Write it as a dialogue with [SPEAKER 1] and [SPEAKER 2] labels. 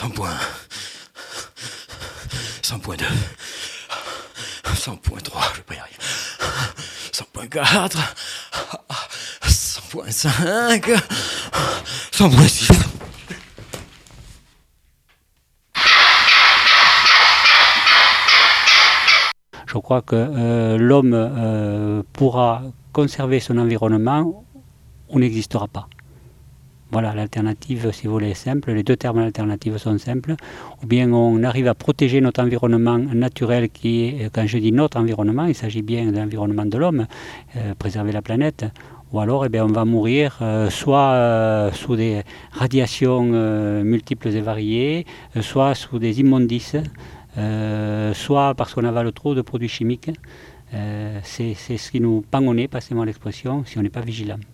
[SPEAKER 1] 100.1, 100.2, 100.3, je vais pas y arriver, 100.4, 100.5, 100.6.
[SPEAKER 2] Je crois que l'homme pourra conserver son environnement ou n'existera pas. Voilà, l'alternative, si vous voulez, est simple. Les deux termes alternatifs sont simples. Ou bien on arrive à protéger notre environnement naturel qui est, quand je dis notre environnement, il s'agit bien de l'environnement de l'homme, préserver la planète. Ou alors on va mourir soit sous des radiations multiples et variées, soit sous des immondices, soit parce qu'on avale trop de produits chimiques. C'est ce qui nous pend au nez, passez-moi l'expression, si on n'est pas vigilant.